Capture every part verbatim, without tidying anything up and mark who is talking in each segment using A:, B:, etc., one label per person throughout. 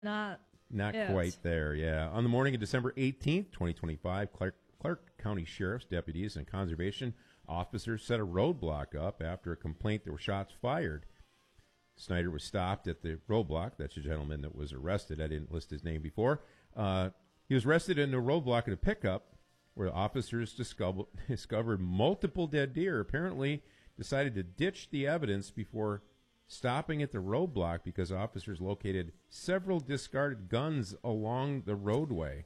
A: Not
B: Not
A: it.
B: quite there, yeah. On the morning of December eighteenth, twenty twenty-five, Clark, Clark County Sheriff's deputies and conservation officers set a roadblock up after a complaint there were shots fired. Snyder was stopped at the roadblock. That's the gentleman that was arrested. I didn't list his name before. Uh, he was arrested in a roadblock in a pickup where the officers discovered, discovered multiple dead deer. Apparently decided to ditch the evidence before stopping at the roadblock because officers located several discarded guns along the roadway.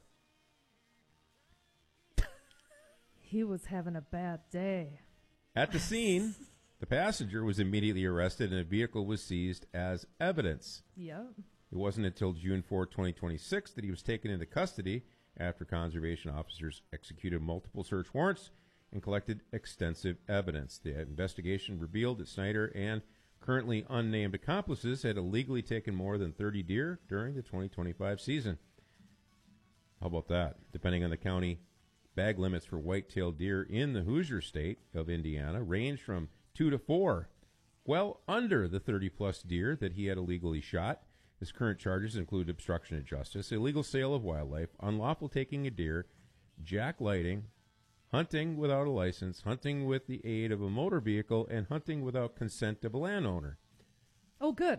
A: He was having a bad day.
B: At the scene, the passenger was immediately arrested and a vehicle was seized as evidence.
A: Yep.
B: It wasn't until June fourth, twenty twenty-six that he was taken into custody after conservation officers executed multiple search warrants and collected extensive evidence. The investigation revealed that Snyder and currently unnamed accomplices had illegally taken more than thirty deer during the twenty twenty-five season. How about that? Depending on the county, bag limits for white-tailed deer in the Hoosier state of Indiana range from two to four, well under the thirty-plus deer that he had illegally shot. His current charges include obstruction of justice, illegal sale of wildlife, unlawful taking of deer, jacklighting, hunting without a license, hunting with the aid of a motor vehicle, and hunting without consent of a landowner.
A: Oh, good.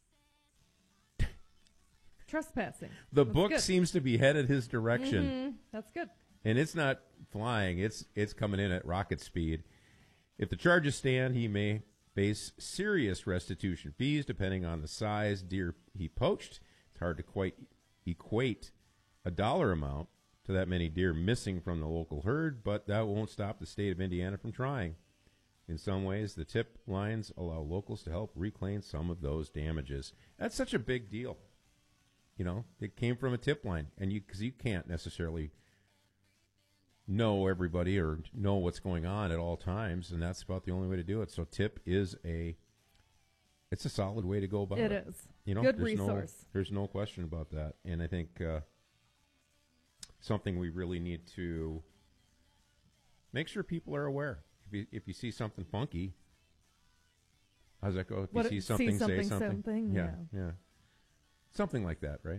A: Trespassing.
B: The
A: That's
B: book
A: good.
B: seems to be headed his direction.
A: Mm-hmm. That's good.
B: And it's not flying. It's it's coming in at rocket speed. If the charges stand, he may face serious restitution fees depending on the size deer he poached. It's hard to quite equate a dollar amount to that many deer missing from the local herd, but that won't stop the state of Indiana from trying. In some ways, the tip lines allow locals to help reclaim some of those damages. That's such a big deal. You know, it came from a tip line, and you because you can't necessarily know everybody or know what's going on at all times, and that's about the only way to do it. So tip is a it's a solid way to go about it.
A: It is.
B: You know,
A: Good
B: there's
A: resource.
B: No, there's no question about that. And I think uh, something we really need to make sure people are aware. If you, if you see something funky, how's that go? If
A: What
B: you
A: it-
B: see something,
A: see something,
B: say something.
A: something,
B: yeah,
A: yeah.
B: yeah. Something like that, right?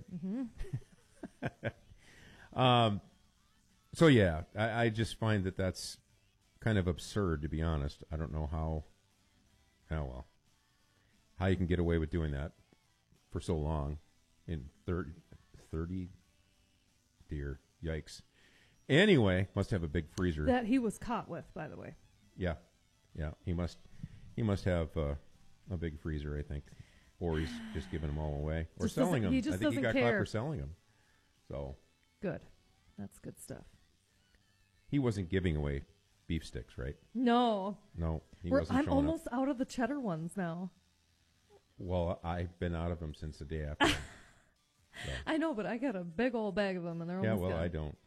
A: Mm-hmm.
B: um, so, yeah, I, I just find that that's kind of absurd, to be honest. I don't know how, how well, how you can get away with doing that for so long in thirty, thirty deer. Yikes. Anyway, must have a big freezer.
A: That he was caught with, by the way.
B: Yeah, yeah. He must, he must have uh, a big freezer, I think. Or he's just giving them all away. Or
A: Just
B: selling
A: doesn't-
B: them.
A: he just
B: I think he got
A: doesn't
B: caught
A: care.
B: for selling them. So
A: Good. That's good stuff.
B: he wasn't giving away beef sticks, right?
A: No.
B: No, he
A: We're,
B: wasn't
A: I'm
B: showing
A: almost
B: up.
A: out of the cheddar ones now.
B: Well, I've been out of them since the day after. So.
A: I know, but I got a big old bag of them, and they're
B: Yeah,
A: almost
B: well,
A: gone.
B: I don't.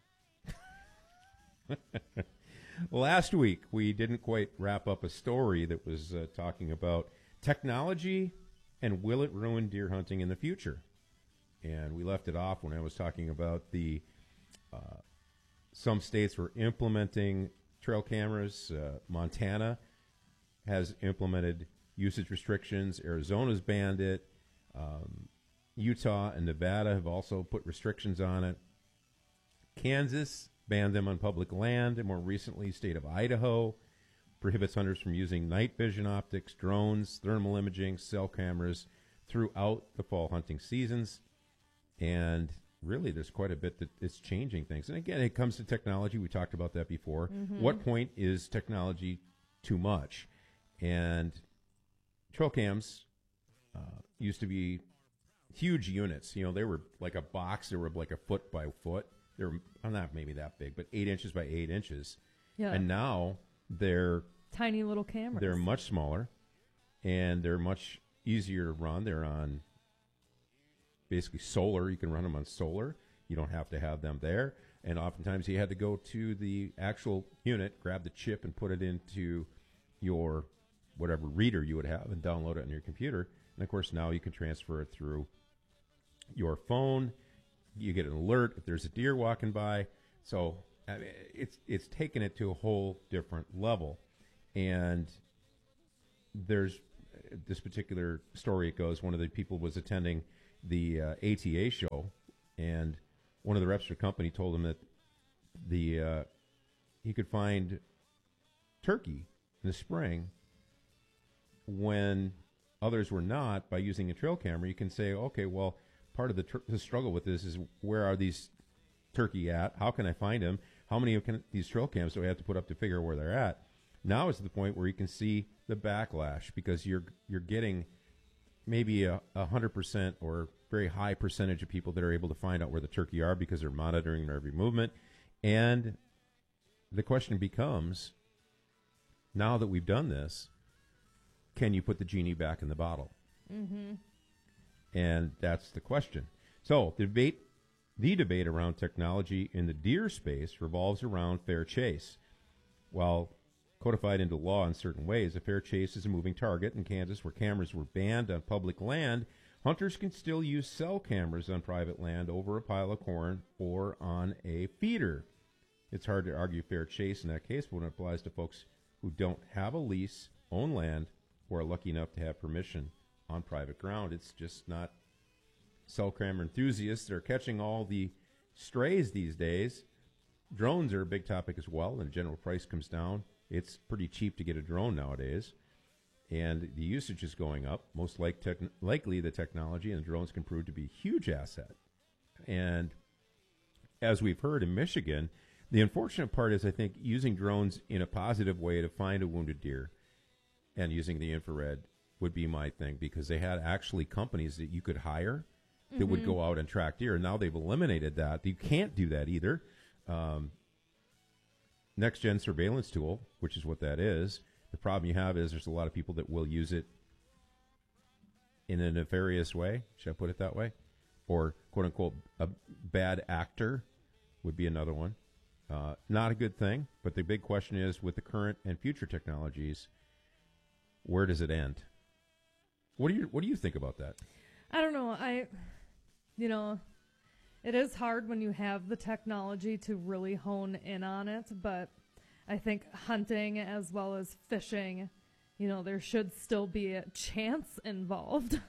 B: Last week, we didn't quite wrap up a story that was uh, talking about technology and will it ruin deer hunting in the future. And we left it off when I was talking about the uh, some states were implementing trail cameras. Uh, Montana has implemented usage restrictions. Arizona's banned it. Um, Utah and Nevada have also put restrictions on it. Kansas banned them on public land, and more recently, state of Idaho prohibits hunters from using night vision optics, drones, thermal imaging, cell cameras throughout the fall hunting seasons. And really, there's quite a bit that is changing things. And again, it comes to technology. We talked about that before.
A: Mm-hmm.
B: What point is technology too much? And trail cams uh, used to be huge units. You know, they were like a box. They were like a foot by foot. They were well, not maybe that big, but eight inches by eight inches.
A: Yeah.
B: And now they're
A: Tiny little cameras.
B: they're much smaller, and they're much easier to run. They're on basically solar. You can run them on solar. You don't have to have them there. And oftentimes you had to go to the actual unit, grab the chip, and put it into your whatever reader you would have and download it on your computer. And, of course, now you can transfer it through your phone. You get an alert if there's a deer walking by. So I mean, it's it's taken it to a whole different level. And there's this particular story, it goes, one of the people was attending the uh, A T A show, and one of the reps for the company told him that the uh, he could find turkey in the spring when others were not by using a trail camera. You can say, okay, well, part of the, tr- the struggle with this is where are these turkey at? How can I find them? How many of can, these trail cams do I have to put up to figure where they're at? Now is the point where you can see the backlash because you're you're getting maybe a, a hundred percent or very high percentage of people that are able to find out where the turkey are because they're monitoring their every movement. And the question becomes, now that we've done this, can you put the genie back in the bottle?
A: Mm-hmm.
B: And that's the question. So the debate, the debate around technology in the deer space revolves around fair chase. While codified into law in certain ways, a fair chase is a moving target. In Kansas, where cameras were banned on public land, hunters can still use cell cameras on private land over a pile of corn or on a feeder. It's hard to argue fair chase in that case, but when it applies to folks who don't have a lease, own land, or are lucky enough to have permission on private ground, it's just not. Cell camera enthusiasts that are catching all the strays these days. Drones are a big topic as well, and the general price comes down. It's pretty cheap to get a drone nowadays, and the usage is going up. Most like tech- likely the technology and the drones can prove to be a huge asset. And as we've heard in Michigan, the unfortunate part is, I think, using drones in a positive way to find a wounded deer and using the infrared would be my thing, because they had actually companies that you could hire that mm-hmm. would go out and track deer. Now they've eliminated that. You can't do that either. Um, next-gen surveillance tool, which is what that is. The problem you have is there's a lot of people that will use it in a nefarious way. Should I put it that way? Or, quote-unquote, a bad actor would be another one. Uh, not a good thing, but the big question is, with the current and future technologies, where does it end? What do you What do you think about that?
A: I don't know. I, you know, it is hard when you have the technology to really hone in on it, but I think hunting as well as fishing, you know, there should still be a chance involved.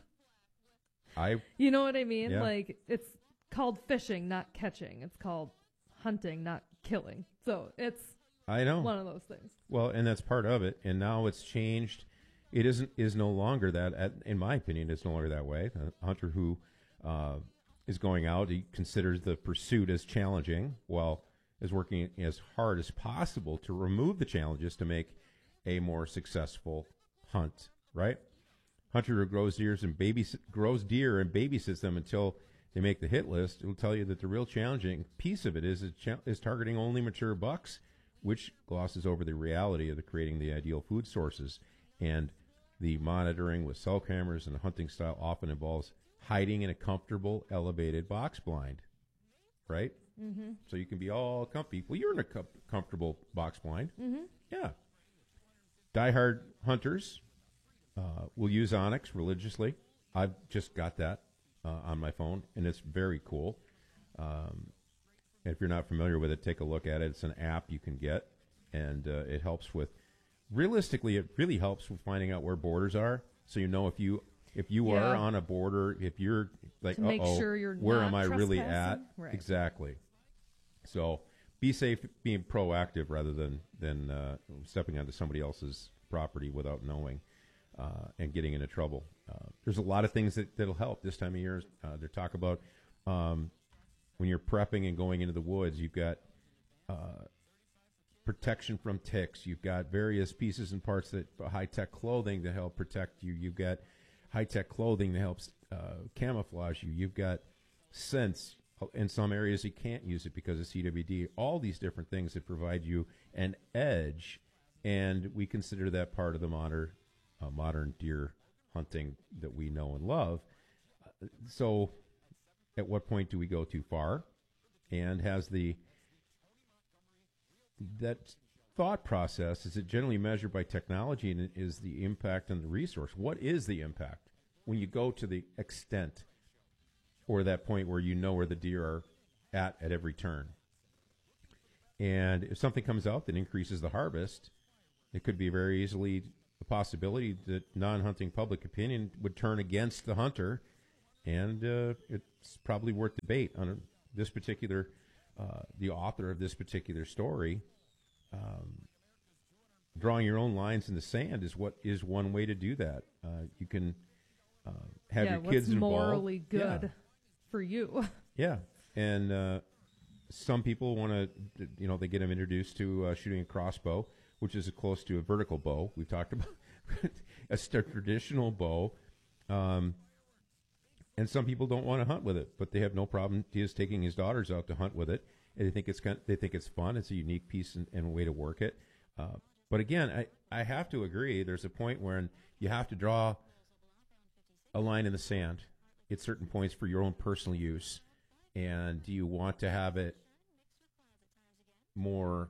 B: I,
A: you know what I mean?
B: Yeah.
A: Like, it's called fishing, not catching. It's called hunting, not killing. So it's
B: I know.
A: one of those things.
B: Well, and that's part of it. And now it's changed. It isn't is no longer that. At, in my opinion, it's no longer that way. A hunter who uh, is going out, he considers the pursuit as challenging, while is working as hard as possible to remove the challenges to make a more successful hunt. Right? Hunter who grows deer and babys grows deer and babysits them until they make the hit list. It will tell you that the real challenging piece of it is is, cha- is targeting only mature bucks, which glosses over the reality of the creating the ideal food sources. And the monitoring with cell cameras and the hunting style often involves hiding in a comfortable, elevated box blind, right?
A: Mm-hmm.
B: So you can be all comfy. Well, you're in a com- comfortable box blind.
A: Mm-hmm.
B: Yeah. Diehard hunters uh, will use Onyx religiously. I've just got that uh, on my phone, and it's very cool. Um, if you're not familiar with it, take a look at it. It's an app you can get, and uh, it helps with realistically, it really helps with finding out where borders are, so you know if you if you
A: Yeah.
B: are on a border, if you're like,
A: To make
B: uh-oh,
A: sure you're
B: where
A: not
B: am I really at?
A: trespassing? Right.
B: Exactly. So be safe, being proactive rather than than uh, stepping onto somebody else's property without knowing uh, and getting into trouble. Uh, there's a lot of things that that'll help this time of year. Uh, they talk about um, when you're prepping and going into the woods, you've got Uh, protection from ticks. You've got various pieces and parts that high-tech clothing to help protect you. You've got high-tech clothing that helps uh, camouflage you. You've got scents. In some areas you can't use it because of C W D. All these different things that provide you an edge, and we consider that part of the modern, uh, modern deer hunting that we know and love. Uh, so at what point do we go too far? And has the that thought process, is it generally measured by technology, and is the impact on the resource? What is the impact when you go to the extent or that point where you know where the deer are at at every turn? And if something comes out that increases the harvest, it could be very easily a possibility that non-hunting public opinion would turn against the hunter and uh, it's probably worth debate on this particular, uh, the author of this particular story. Um, drawing your own lines in the sand is what is one way to do that. Uh, you can uh, have
A: yeah,
B: your kids
A: what's
B: involved.
A: morally good
B: Yeah.
A: for you.
B: Yeah, and uh, some people want to, you know, they get them introduced to uh, shooting a crossbow, which is close to a vertical bow. We've talked about a st- traditional bow, um, and some people don't want to hunt with it, but they have no problem just taking his daughters out to hunt with it. And they think it's kind of, they think it's fun. It's a unique piece and, and way to work it. Uh, but again, I, I have to agree. There's a point where you have to draw a line in the sand at certain points for your own personal use. And do you want to have it more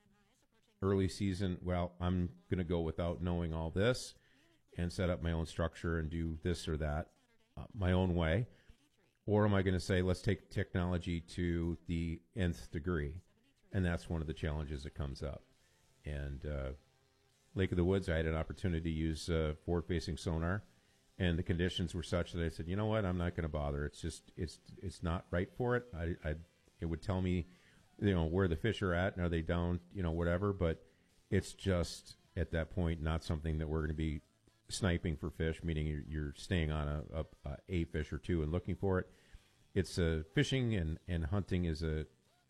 B: early season? Well, I'm going to go without knowing all this and set up my own structure and do this or that uh, my own way. Or am I going to say, let's take technology to the nth degree? And that's one of the challenges that comes up. And uh, Lake of the Woods, I had an opportunity to use uh, forward-facing sonar, and the conditions were such that I said, you know what, I'm not going to bother. It's just, it's it's not right for it. I, I, it would tell me, you know, where the fish are at, and are they down, you know, whatever. But it's just, at that point, not something that we're going to be sniping for fish, meaning you're, you're staying on a, a, a fish or two and looking for it. It's uh, fishing and, and hunting is a,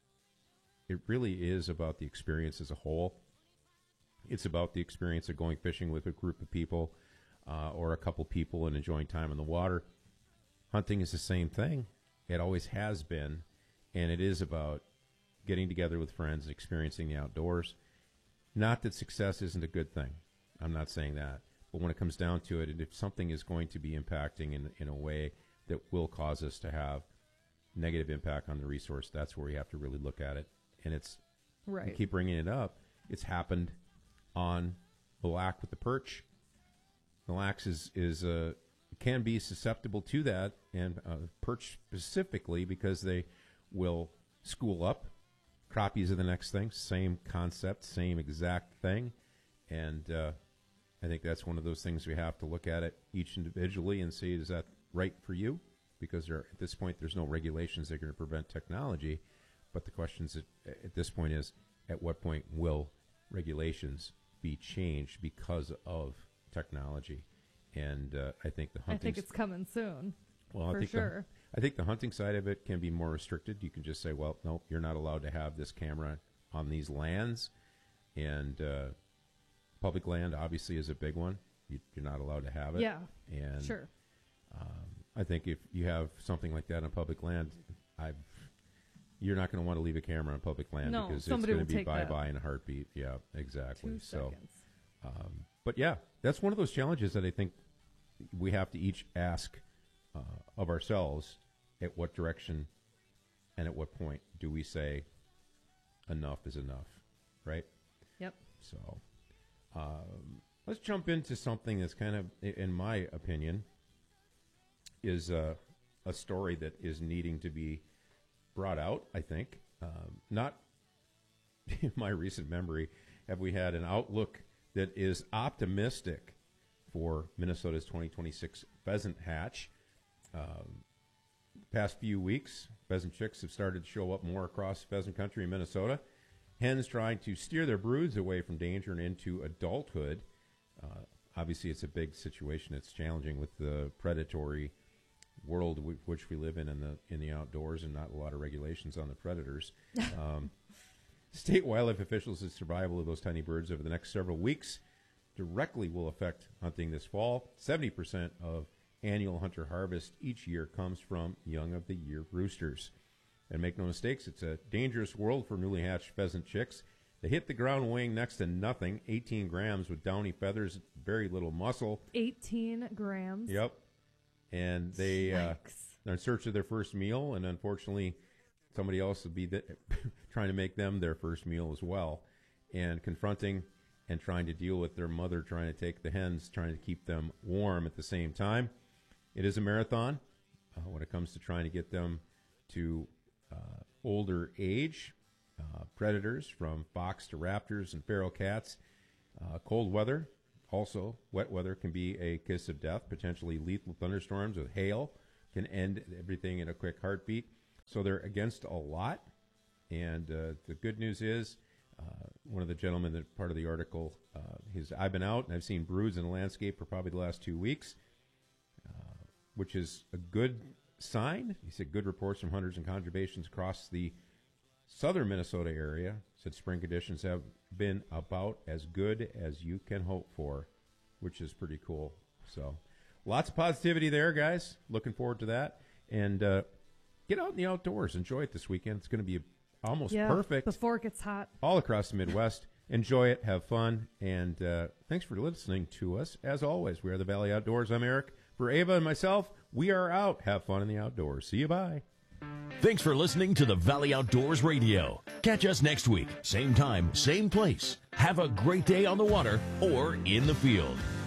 B: it really is about the experience as a whole. It's about the experience of going fishing with a group of people uh, or a couple people and enjoying time in the water. Hunting is the same thing. It always has been, and it is about getting together with friends and experiencing the outdoors. Not that success isn't a good thing. I'm not saying that. But when it comes down to it, and if something is going to be impacting in, in a way that will cause us to have negative impact on the resource, that's where we have to really look at it. And it's,
A: Right.
B: I keep bringing it up, it's happened on Mille Lacs with the perch. Mille Lacs is, is uh, can be susceptible to that, and uh, perch specifically because they will school up. Crappies are the next thing, same concept, same exact thing. And uh, I think that's one of those things we have to look at it each individually and see, is that right for you? Because there, at this point, there's no regulations that are going to prevent technology. But the question is, at, at this point is, at what point will regulations be changed because of technology? And uh, I think the hunting.
A: I think it's coming soon.
B: Well, I
A: for
B: think
A: sure.
B: The, I think the hunting side of it can be more restricted. You can just say, well, no, you're not allowed to have this camera on these lands. And uh, public land obviously is a big one. You, you're not allowed to have it.
A: Yeah.
B: And
A: Sure.
B: um, I think if you have something like that on public land, I've you're not going to want to leave a camera on public land
A: No,
B: because it's
A: somebody
B: going to
A: will
B: be
A: take that.
B: bye-bye in a heartbeat. Yeah, exactly.
A: Two
B: so,
A: seconds.
B: um, but yeah, that's one of those challenges that I think we have to each ask uh, of ourselves: at what direction and at what point do we say enough is enough, right?
A: Yep.
B: So, um, let's jump into something that's kind of, in my opinion, is uh, a story that is needing to be brought out, I think. Um, not in my recent memory have we had an outlook that is optimistic for Minnesota's twenty twenty-six pheasant hatch. Um, past few weeks, pheasant chicks have started to show up more across pheasant country in Minnesota. Hens trying to steer their broods away from danger and into adulthood. Uh, obviously, it's a big situation. It's challenging with the predatory world w- which we live in in the in the outdoors, and not a lot of regulations on the predators. Um, state wildlife officials said survival of those tiny birds over the next several weeks directly will affect hunting this fall. seventy percent of annual hunter harvest each year comes from young of the year roosters. And make no mistakes, it's a dangerous world for newly hatched pheasant chicks. They hit the ground weighing next to nothing, eighteen grams with downy feathers, very little muscle.
A: eighteen grams.
B: Yep. And they uh,
A: Yikes.
B: they're in search of their first meal, and unfortunately, somebody else would be the, trying to make them their first meal as well, and confronting and trying to deal with their mother trying to take the hens, trying to keep them warm at the same time. It is a marathon uh, when it comes to trying to get them to uh, older age. Uh, predators from fox to raptors and feral cats. Uh, cold weather. Also, wet weather can be a kiss of death, potentially lethal thunderstorms with hail, can end everything in a quick heartbeat. So they're against a lot. And uh, the good news is, uh, one of the gentlemen that part of the article, uh, his, I've been out and I've seen broods in the landscape for probably the last two weeks, uh, which is a good sign. He said good reports from hunters and conservations across the southern Minnesota area. Said spring conditions have been about as good as you can hope for, which is pretty cool. So lots of positivity there, guys. Looking forward to that. And uh, get out in the outdoors. Enjoy it this weekend. It's going to be almost
A: yeah,
B: perfect.
A: Before it gets hot.
B: All across the Midwest. Enjoy it. Have fun. And uh, thanks for listening to us. As always, we are the Valley Outdoors. I'm Eric. For Ava and myself, we are out. Have fun in the outdoors. See you. Bye.
C: Thanks for listening to the Valley Outdoors Radio. Catch us next week. Same time, same place. Have a great day on the water or in the field.